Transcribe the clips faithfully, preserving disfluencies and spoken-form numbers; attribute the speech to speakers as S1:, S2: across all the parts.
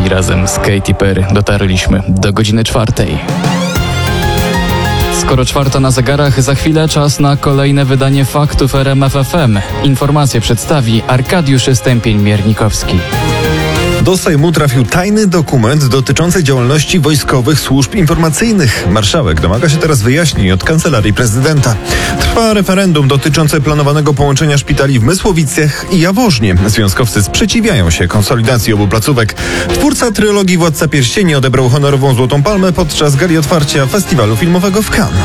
S1: i razem z Katy Perry dotarliśmy do godziny czwartej. Skoro czwarta na zegarach, za chwilę czas na kolejne wydanie faktów R M F F M. Informacje przedstawi Arkadiusz Stępień-Miernikowski.
S2: Do Sejmu trafił tajny dokument dotyczący działalności wojskowych służb informacyjnych. Marszałek domaga się teraz wyjaśnień od Kancelarii Prezydenta. Trwa referendum dotyczące planowanego połączenia szpitali w Mysłowicach i Jaworznie. Związkowcy sprzeciwiają się konsolidacji obu placówek. Twórca trylogii Władca Pierścieni odebrał honorową Złotą Palmę podczas gali otwarcia festiwalu filmowego w Cannes.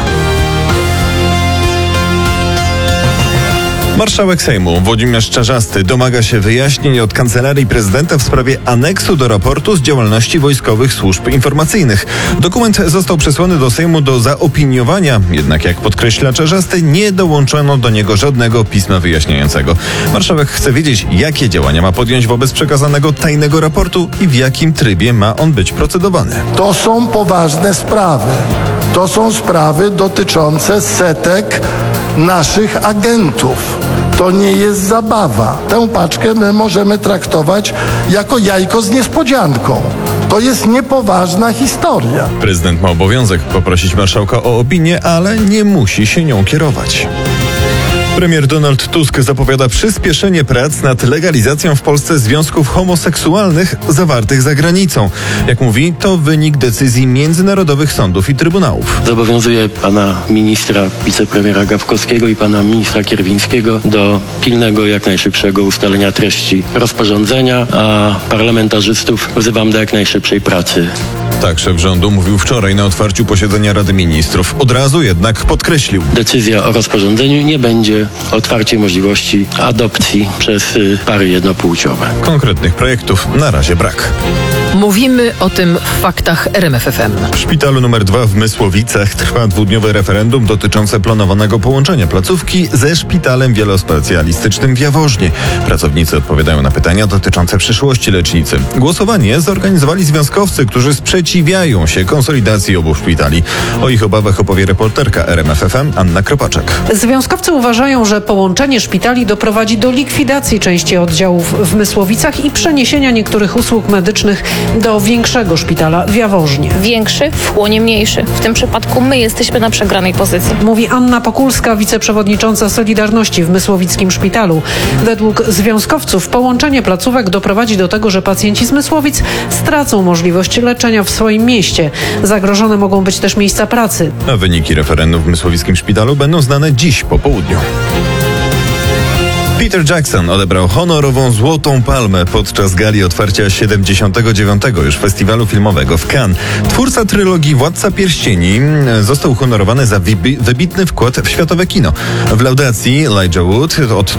S2: Marszałek Sejmu Włodzimierz Czarzasty domaga się wyjaśnień od Kancelarii Prezydenta w sprawie aneksu do raportu z działalności wojskowych służb informacyjnych. Dokument został przesłany do Sejmu do zaopiniowania, jednak jak podkreśla Czarzasty, nie dołączono do niego żadnego pisma wyjaśniającego. Marszałek chce wiedzieć, jakie działania ma podjąć wobec przekazanego tajnego raportu i w jakim trybie ma on być procedowany.
S3: To są poważne sprawy. To są sprawy dotyczące setek naszych agentów. To nie jest zabawa. Tę paczkę my możemy traktować jako jajko z niespodzianką. To jest niepoważna historia.
S2: Prezydent ma obowiązek poprosić marszałka o opinię, ale nie musi się nią kierować. Premier Donald Tusk zapowiada przyspieszenie prac nad legalizacją w Polsce związków homoseksualnych zawartych za granicą. Jak mówi, to wynik decyzji międzynarodowych sądów i trybunałów.
S4: Zobowiązuje pana ministra, wicepremiera Gawkowskiego i pana ministra Kierwińskiego do pilnego, jak najszybszego ustalenia treści rozporządzenia, a parlamentarzystów wzywam do jak najszybszej pracy.
S2: Tak szef rządu mówił wczoraj na otwarciu posiedzenia Rady Ministrów. Od razu jednak podkreślił.
S4: Decyzja o rozporządzeniu nie będzie otwarciem możliwości adopcji przez y, pary jednopłciowe.
S2: Konkretnych projektów na razie brak.
S5: Mówimy o tym w faktach R M F F M.
S2: W szpitalu numer dwa w Mysłowicach trwa dwudniowe referendum dotyczące planowanego połączenia placówki ze szpitalem wielospecjalistycznym w Jaworznie. Pracownicy odpowiadają na pytania dotyczące przyszłości lecznicy. Głosowanie zorganizowali związkowcy, którzy sprzeciwiają się konsolidacji obu szpitali. O ich obawach opowie reporterka R M F F M Anna Kropaczek.
S6: Związkowcy uważają, że połączenie szpitali doprowadzi do likwidacji części oddziałów w Mysłowicach i przeniesienia niektórych usług medycznych do większego szpitala w Jaworznie.
S7: Większy wchłonie mniejszy. W tym przypadku my jesteśmy na przegranej pozycji.
S6: Mówi Anna Pokulska, wiceprzewodnicząca Solidarności w Mysłowickim Szpitalu. Według związkowców połączenie placówek doprowadzi do tego, że pacjenci z Mysłowic stracą możliwość leczenia w swoim mieście. Zagrożone mogą być też miejsca pracy.
S2: A wyniki referendum w Mysłowickim Szpitalu będą znane dziś po południu. Peter Jackson odebrał honorową Złotą Palmę podczas gali otwarcia siedemdziesiątego dziewiątego już festiwalu filmowego w Cannes. Twórca trylogii Władca Pierścieni został honorowany za wybitny wkład w światowe kino. W laudacji Elijah Wood od